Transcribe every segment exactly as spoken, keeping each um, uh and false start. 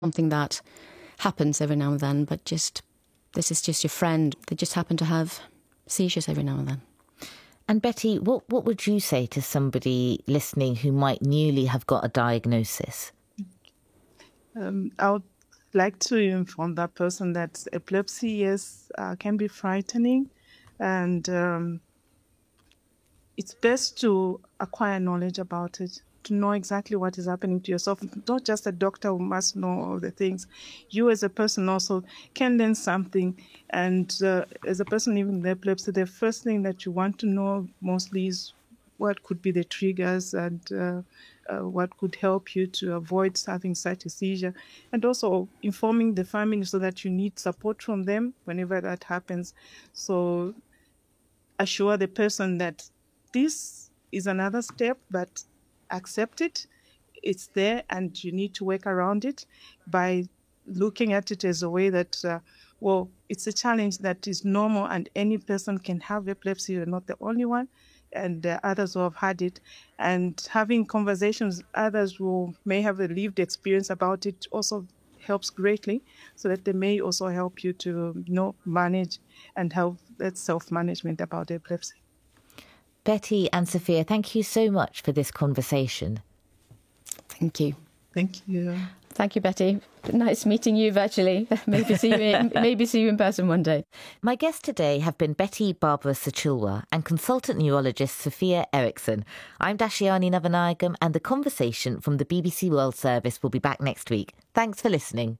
something that happens every now and then, but just this is just your friend. They just happen to have seizures every now and then. And Betty, what, what would you say to somebody listening who might newly have got a diagnosis? Um, I would like to inform that person that epilepsy, yes, uh, can be frightening, and um, it's best to acquire knowledge about it, to know exactly what is happening to yourself. Not just a doctor who must know all the things. You as a person also can learn something. And uh, as a person living with epilepsy, the first thing that you want to know mostly is what could be the triggers and uh, uh, what could help you to avoid having such a seizure. And also informing the family so that you need support from them whenever that happens. So assure the person that this is another step, but accept it. It's there, and you need to work around it by looking at it as a way that, uh, well, it's a challenge that is normal, and any person can have epilepsy. You're not the only one, and uh, others who have had it. And having conversations with others who may have a lived experience about it also helps greatly, so that they may also help you to, you know, manage and have that self-management about epilepsy. Betty and Sophia, thank you so much for this conversation. Thank you. Thank you. Thank you, Betty. Nice meeting you virtually. Maybe see you in, maybe see you in person one day. My guests today have been Betty Barbara Sachilwa and consultant neurologist Sophia Eriksson. I'm Dashiani Navanayagam, and the conversation from the B B C World Service will be back next week. Thanks for listening.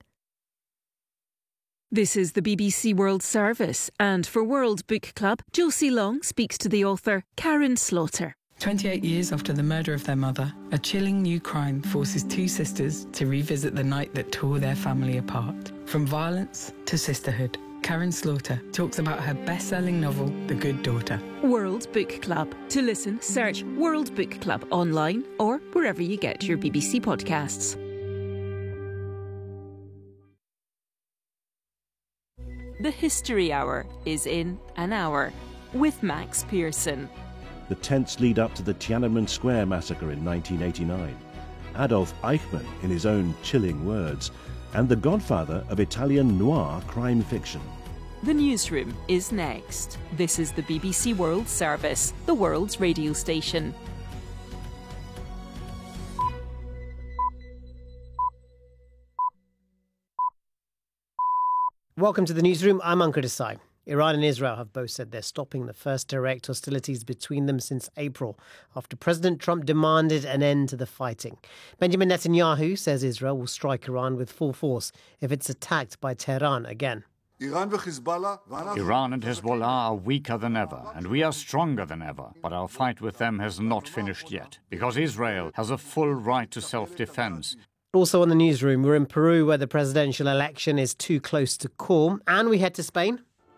This is the B B C World Service, and for World Book Club, Josie Long speaks to the author Karen Slaughter. twenty-eight years after the murder of their mother, a chilling new crime forces two sisters to revisit the night that tore their family apart. From violence to sisterhood, Karen Slaughter talks about her best-selling novel, The Good Daughter. World Book Club. To listen, search World Book Club online or wherever you get your B B C podcasts. The History Hour is in an hour with Max Pearson. The tense lead up to the Tiananmen Square massacre in nineteen eighty-nine, Adolf Eichmann in his own chilling words, and the godfather of Italian noir crime fiction. The newsroom is next. This is the B B C World Service, the world's radio station. Welcome to the newsroom. I'm Ankur Desai. Iran and Israel have both said they're stopping the first direct hostilities between them since April, after President Trump demanded an end to the fighting. Benjamin Netanyahu says Israel will strike Iran with full force if it's attacked by Tehran again. Iran and Hezbollah are weaker than ever, and we are stronger than ever. But our fight with them has not finished yet, because Israel has a full right to self-defense. Also on the newsroom, we're in Peru, where the presidential election is too close to call, and we head to Spain.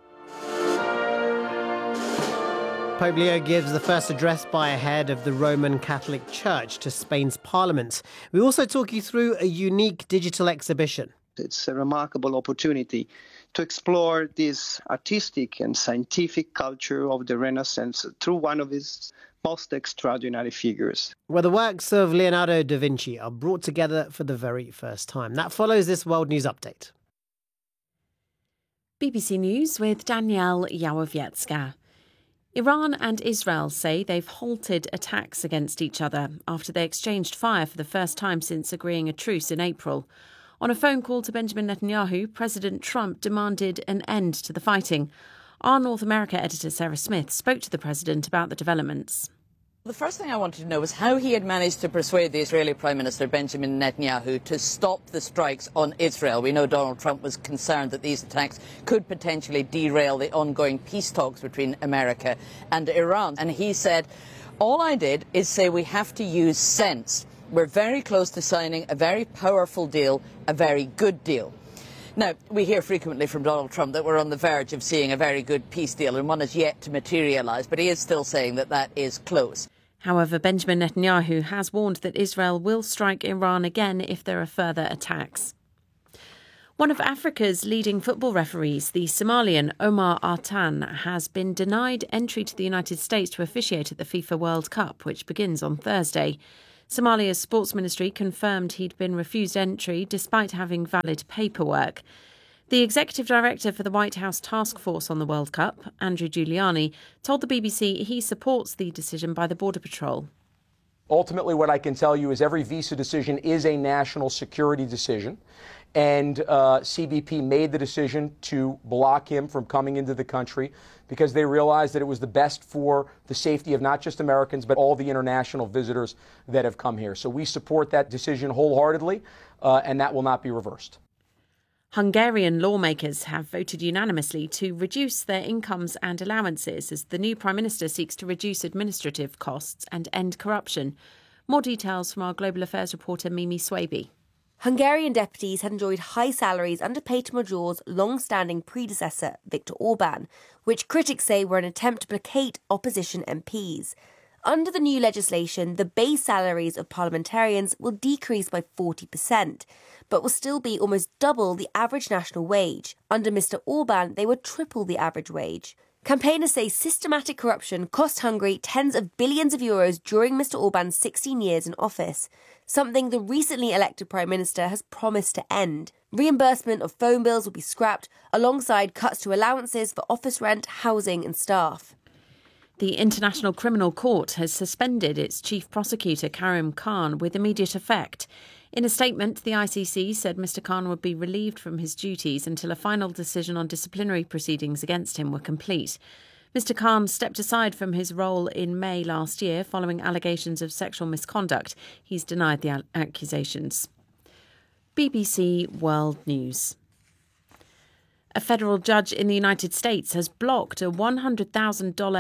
Pope Leo gives the first address by a head of the Roman Catholic Church to Spain's parliament. We also talk you through a unique digital exhibition. It's a remarkable opportunity to explore this artistic and scientific culture of the Renaissance through one of its most extraordinary figures. Where the works of Leonardo da Vinci are brought together for the very first time. That follows this World News Update. B B C News with Danielle Yawowiecka. Iran and Israel say they've halted attacks against each other after they exchanged fire for the first time since agreeing a truce in April. On a phone call to Benjamin Netanyahu, President Trump demanded an end to the fighting. Our North America editor Sarah Smith spoke to the president about the developments. The first thing I wanted to know was how he had managed to persuade the Israeli Prime Minister Benjamin Netanyahu to stop the strikes on Israel. We know Donald Trump was concerned that these attacks could potentially derail the ongoing peace talks between America and Iran. And he said, all I did is say we have to use sense. We're very close to signing a very powerful deal, a very good deal. Now, we hear frequently from Donald Trump that we're on the verge of seeing a very good peace deal, and one is yet to materialise, but he is still saying that that is close. However, Benjamin Netanyahu has warned that Israel will strike Iran again if there are further attacks. One of Africa's leading football referees, the Somalian Omar Artan, has been denied entry to the United States to officiate at the FIFA World Cup, which begins on Thursday. Somalia's sports ministry confirmed he'd been refused entry despite having valid paperwork. The executive director for the White House Task Force on the World Cup, Andrew Giuliani, told the B B C he supports the decision by the Border Patrol. Ultimately, what I can tell you is every visa decision is a national security decision. And uh, C B P made the decision to block him from coming into the country because they realized that it was the best for the safety of not just Americans, but all the international visitors that have come here. So we support that decision wholeheartedly, uh, and that will not be reversed. Hungarian lawmakers have voted unanimously to reduce their incomes and allowances as the new Prime Minister seeks to reduce administrative costs and end corruption. More details from our Global Affairs reporter Mimi Swaby. Hungarian deputies had enjoyed high salaries under Peter Major's long-standing predecessor, Viktor Orban, which critics say were an attempt to placate opposition M Ps. Under the new legislation, the base salaries of parliamentarians will decrease by forty percent, but will still be almost double the average national wage. Under Mister Orban, they would triple the average wage. Campaigners say systematic corruption cost Hungary tens of billions of euros during Mister Orban's sixteen years in office, something the recently elected Prime Minister has promised to end. Reimbursement of phone bills will be scrapped, alongside cuts to allowances for office rent, housing and staff. The International Criminal Court has suspended its chief prosecutor, Karim Khan, with immediate effect. In a statement, the I C C said Mister Khan would be relieved from his duties until a final decision on disciplinary proceedings against him were complete. Mister Khan stepped aside from his role in May last year following allegations of sexual misconduct. He's denied the accusations. B B C World News. A federal judge in the United States has blocked a one hundred thousand dollars